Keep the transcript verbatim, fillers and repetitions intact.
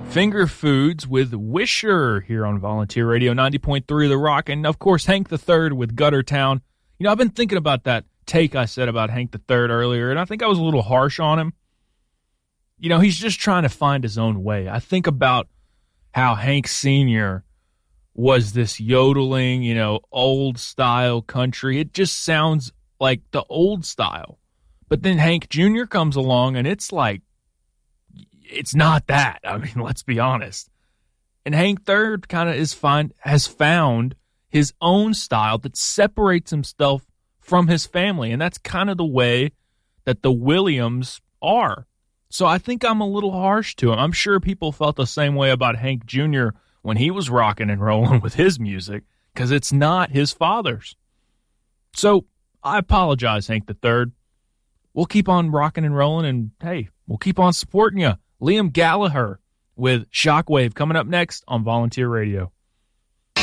Finger Foods with Wisher here on Volunteer Radio ninety point three The Rock. And, of course, Hank the Third with Guttertown. You know, I've been thinking about that take I said about Hank the Third earlier, and I think I was a little harsh on him. You know, he's just trying to find his own way. I think about how Hank Senior was this yodeling, you know, old-style country. It just sounds like the old style. But then Hank Junior comes along, and it's like, it's not that. I mean, let's be honest. And Hank Third kind of is find has found his own style that separates himself from his family, and that's kind of the way that the Williams are. So I think I'm a little harsh to him. I'm sure people felt the same way about Hank Junior when he was rocking and rolling with his music, because it's not his father's. So I apologize, Hank the Third. We'll keep on rocking and rolling, and hey, we'll keep on supporting you. Liam Gallagher with Shockwave coming up next on Volunteer Radio.